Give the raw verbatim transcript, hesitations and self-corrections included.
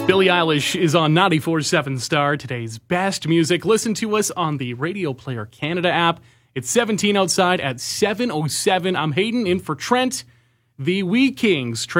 Billie Eilish is on ninety-four point seven Star, today's best music. Listen to us on the Radio Player Canada app. It's seventeen outside at seven oh seven. I'm Hayden in for Trent. The Wee Kings